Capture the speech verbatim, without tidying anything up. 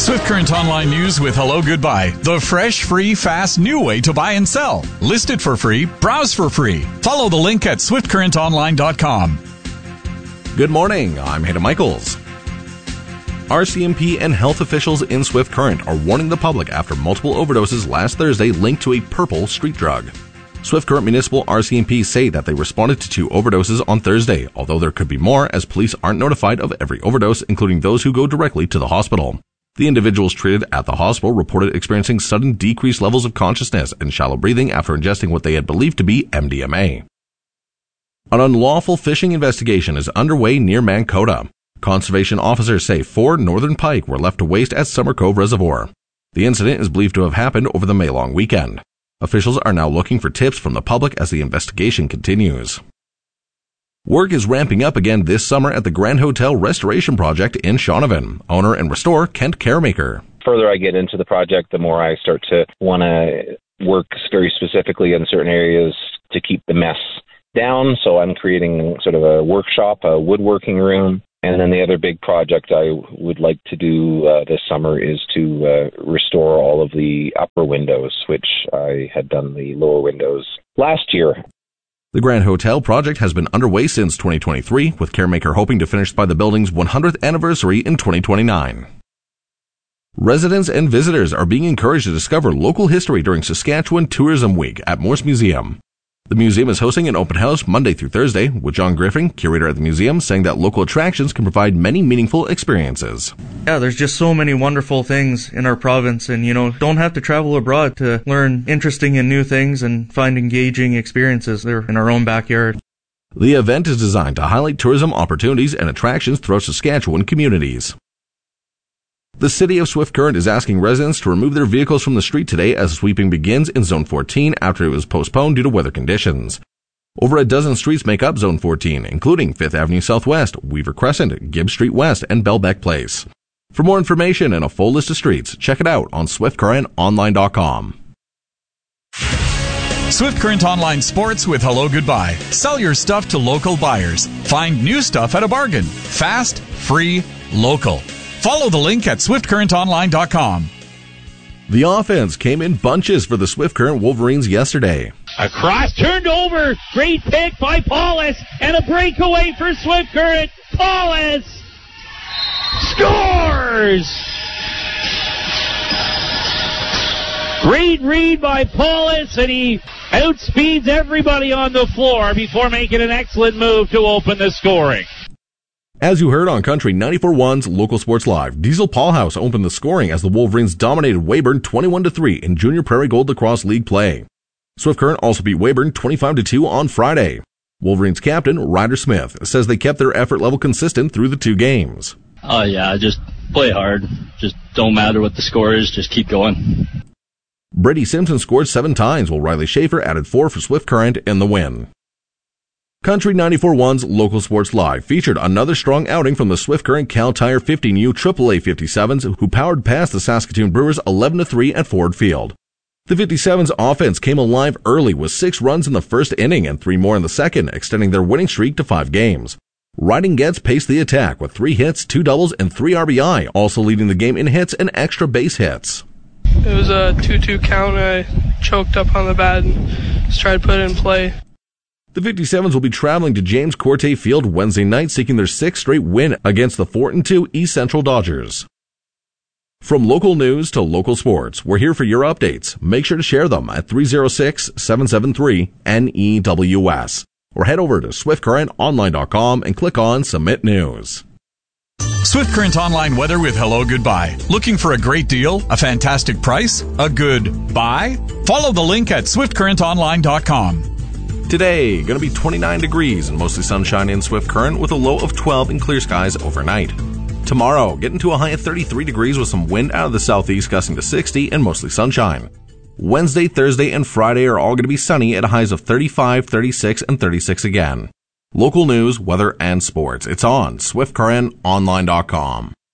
Swift Current Online News with Hello Goodbye. The fresh, free, fast, new way to buy and sell. List it for free. Browse for free. Follow the link at swift current online dot com. Good morning. I'm Hayden Michaels. R C M P and health officials in Swift Current are warning the public after multiple overdoses last Thursday linked to a purple street drug. Swift Current Municipal R C M P say that they responded to two overdoses on Thursday, although there could be more as police aren't notified of every overdose, including those who go directly to the hospital. The individuals treated at the hospital reported experiencing sudden decreased levels of consciousness and shallow breathing after ingesting what they had believed to be M D M A. An unlawful fishing investigation is underway near Mankota. Conservation officers say four northern pike were left to waste at Summer Cove Reservoir. The incident is believed to have happened over the May long weekend. Officials are now looking for tips from the public as the investigation continues. Work is ramping up again this summer at the Grand Hotel Restoration Project in Shaunavon. Owner and restorer Kent Caremaker. The further I get into the project, the more I start to want to work very specifically in certain areas to keep the mess down. So I'm creating sort of a workshop, a woodworking room. And then the other big project I would like to do uh, this summer is to uh, restore all of the upper windows, which I had done the lower windows last year. The Grand Hotel project has been underway since twenty twenty-three, with Caremaker hoping to finish by the building's one hundredth anniversary in twenty twenty-nine. Residents and visitors are being encouraged to discover local history during Saskatchewan Tourism Week at Morse Museum. The museum is hosting an open house Monday through Thursday, with John Griffin, curator at the museum, saying that local attractions can provide many meaningful experiences. Yeah, there's just so many wonderful things in our province, and, you know, don't have to travel abroad to learn interesting and new things and find engaging experiences. They're in our own backyard. The event is designed to highlight tourism opportunities and attractions throughout Saskatchewan communities. The city of Swift Current is asking residents to remove their vehicles from the street today as sweeping begins in Zone fourteen after it was postponed due to weather conditions. Over a dozen streets make up Zone fourteen, including Fifth Avenue Southwest, Weaver Crescent, Gibbs Street West, and Belbeck Place. For more information and a full list of streets, check it out on swift current online dot com. Swift Current Online Sports with Hello Goodbye. Sell your stuff to local buyers. Find new stuff at a bargain. Fast, free, local. Follow the link at swift current online dot com. The offense came in bunches for the Swift Current Wolverines yesterday. A cross turned over. Great pick by Paulus. And a breakaway for Swift Current. Paulus scores! Great read by Paulus, and he outspeeds everybody on the floor before making an excellent move to open the scoring. As you heard on Country ninety-four point one's Local Sports Live, Diesel Paulhouse opened the scoring as the Wolverines dominated Weyburn twenty-one to three in Junior Prairie Gold Lacrosse League play. Swift Current also beat Weyburn twenty-five to two on Friday. Wolverines captain Ryder Smith says they kept their effort level consistent through the two games. Oh yeah, just play hard. Just don't matter what the score is, just keep going. Brady Simpson scored seven times while Riley Schaefer added four for Swift Current in the win. Country ninety-four point one's Local Sports Live featured another strong outing from the Swift Current Cal Tire fifteen U triple A fifty-sevens, who powered past the Saskatoon Brewers eleven to three at Ford Field. The fifty-sevens offense came alive early with six runs in the first inning and three more in the second, extending their winning streak to five games. Riding Getz paced the attack with three hits, two doubles, and three R B I, also leading the game in hits and extra base hits. It was a two two count, and I choked up on the bat and just tried to put it in play. The fifty-sevens will be traveling to James Corte Field Wednesday night, seeking their sixth straight win against the four and two East Central Dodgers. From local news to local sports, we're here for your updates. Make sure to share them at three oh six, seven seven three, N E W S or head over to swift current online dot com and click on Submit News. Swift Current Online weather with Hello Goodbye. Looking for a great deal, a fantastic price, a good buy? Follow the link at swift current online dot com. Today, going to be twenty-nine degrees and mostly sunshine in Swift Current with a low of twelve and clear skies overnight. Tomorrow, getting to a high of thirty-three degrees with some wind out of the southeast gusting to sixty and mostly sunshine. Wednesday, Thursday, and Friday are all going to be sunny at highs of thirty-five, thirty-six, and thirty-six again. Local news, weather, and sports. It's on swift current online dot com.